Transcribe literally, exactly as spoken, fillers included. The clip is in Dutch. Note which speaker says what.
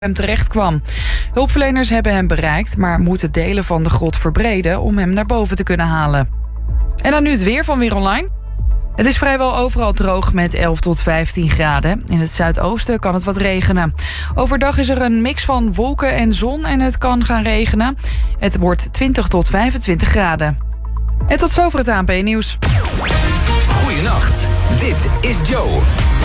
Speaker 1: hem terecht kwam. Hulpverleners hebben hem bereikt, maar moeten delen van de grot verbreden om hem naar boven te kunnen halen. En dan nu het weer van Weer Online. Het is vrijwel overal droog met elf tot vijftien graden. In het zuidoosten kan het wat regenen. Overdag is er een mix van wolken en zon en het kan gaan regenen. Het wordt twintig tot vijfentwintig graden. En tot zover het A N P-nieuws.
Speaker 2: Goeienacht, dit is Joe.